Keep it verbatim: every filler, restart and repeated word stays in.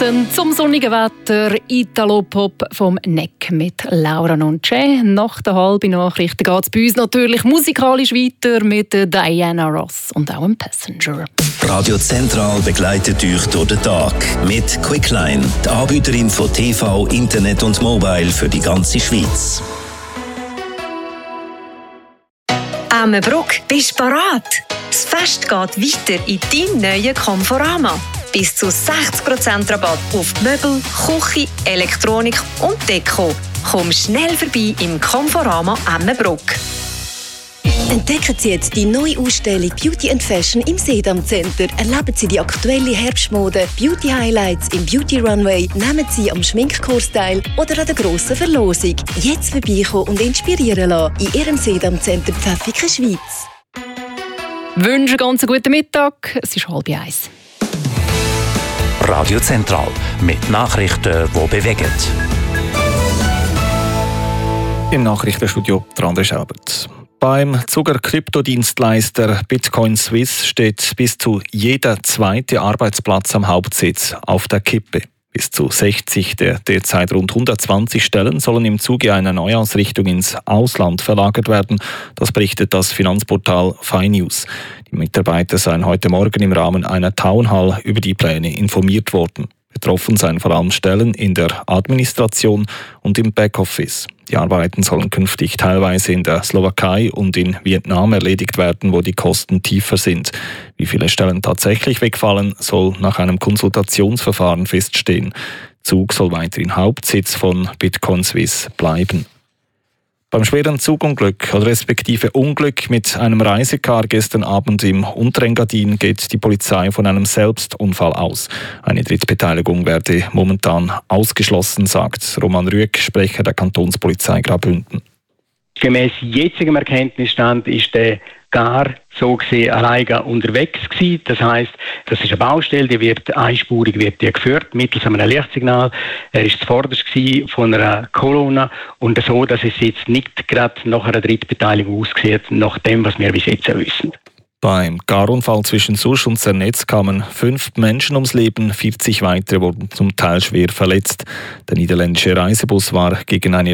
Dann zum sonnigen Wetter Italo-Pop vom Neck mit Laura Nonce. Nach der halben Nachrichten geht es bei uns natürlich musikalisch weiter mit Diana Ross und auch einem Passenger. Radio Zentral begleitet euch durch den Tag mit Quickline, die Anbieterin von T V, Internet und Mobile für die ganze Schweiz. Emmenbruck, bist du bereit? Das Fest geht weiter in deinem neuen Conforama. Bis zu sechzig Prozent Rabatt auf Möbel, Küche, Elektronik und Deko. Komm schnell vorbei im Conforama Emmenbruck. Entdecken Sie jetzt die neue Ausstellung Beauty and Fashion im Sedam Center. Erleben Sie die aktuelle Herbstmode, Beauty Highlights im Beauty Runway, nehmen Sie am Schminkkurs teil oder an der grossen Verlosung. Jetzt vorbeikommen und inspirieren lassen in Ihrem Sedam Center Pfäffiken, Schweiz. Wünsche ganz einen guten Mittag. Es ist halb eins. Radio Zentral mit Nachrichten, die bewegen. Im Nachrichtenstudio der André Schaubert. Beim Zucker-Kryptodienstleister Bitcoin Swiss steht bis zu jeder zweite Arbeitsplatz am Hauptsitz auf der Kippe. Bis zu sechzig der derzeit rund hundertzwanzig Stellen sollen im Zuge einer Neuausrichtung ins Ausland verlagert werden. Das berichtet das Finanzportal FiNews. Die Mitarbeiter seien heute Morgen im Rahmen einer Townhall über die Pläne informiert worden. Betroffen seien vor allem Stellen in der Administration und im Backoffice. Die Arbeiten sollen künftig teilweise in der Slowakei und in Vietnam erledigt werden, wo die Kosten tiefer sind. Wie viele Stellen tatsächlich wegfallen, soll nach einem Konsultationsverfahren feststehen. Zug soll weiterhin Hauptsitz von Bitcoin Swiss bleiben. Beim schweren Zugunglück oder respektive Unglück mit einem Reisecar gestern Abend im Unterengadin geht die Polizei von einem Selbstunfall aus. Eine Drittbeteiligung werde momentan ausgeschlossen, sagt Roman Rüegg, Sprecher der Kantonspolizei Graubünden. Gemäss jetzigem Erkenntnisstand ist der Gar so gesehen alleine unterwegs gewesen. Das heisst, das ist eine Baustelle, die wird einspurig wird die geführt mittels einem Lichtsignal. Er ist zuvorderst gewesen von einer Kolonne und so, dass es jetzt nicht gerade nach einer Drittbeteiligung aussieht, nach dem, was wir bis jetzt wissen. Beim Garunfall zwischen Sursch und Zernetz kamen fünf Menschen ums Leben, vierzig weitere wurden zum Teil schwer verletzt. Der niederländische Reisebus war gegen eine